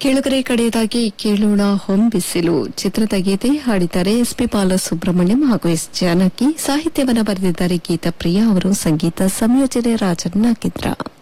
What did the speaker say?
ಕೆಳಗರೆ ಕಡೆಯದಾಗಿ ಕೇಳೋಣ ಹೊಂಬಿಸಿಲು ಚಿತ್ರದ ಗೀತೆ ಹಾಡಿದ್ದಾರೆ ಎಸ್ಪಿ ಬಾಲಸುಬ್ರಹ್ಮಣ್ಯಂ ಹಾಗೂ ಎಸ್ ಜಾನಕಿ. ಸಾಹಿತ್ಯವನ್ನು ಬರೆದಿದ್ದಾರೆ ಗೀತಾ ಪ್ರಿಯಾ ಅವರು, ಸಂಗೀತ ಸಂಯೋಜನೆ ರಾಜನ್ ನಾಗೇಂದ್ರ.